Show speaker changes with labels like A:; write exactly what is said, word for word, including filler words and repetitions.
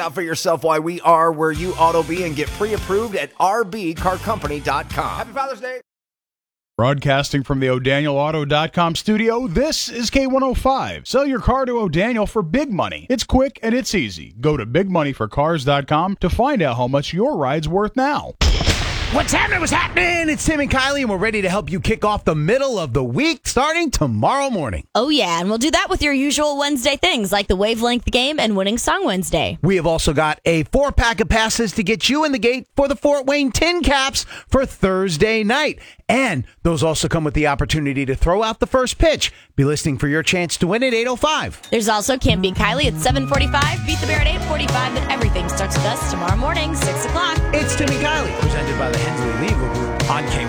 A: Out for yourself why we are where you ought to be and get pre-approved at r b car company dot com. Happy Father's Day.
B: Broadcasting from the O'Daniel Auto dot com studio, this is K one oh five. Sell your car to O'Daniel for big money. It's quick and it's easy. Go to big money for cars dot com to find out how much your ride's worth now.
C: What's happening? What's happening? It's Tim and Kylie, and we're ready to help you kick off the middle of the week starting tomorrow morning.
D: Oh, yeah, and we'll do that with your usual Wednesday things like the Wavelength Game and Winning Song Wednesday.
C: We have also got a four-pack of passes to get you in the gate for the Fort Wayne Tin Caps for Thursday night. And those also come with the opportunity to throw out the first pitch. Be listening for your chance to win at eight oh five.
D: There's also Can't Beat Kylie at seven forty-five, Beat the Bear at eight forty-five, and everything starts with us tomorrow morning, six o'clock.
C: It's Tim and Kylie, presented by the Hensley Legal Group on K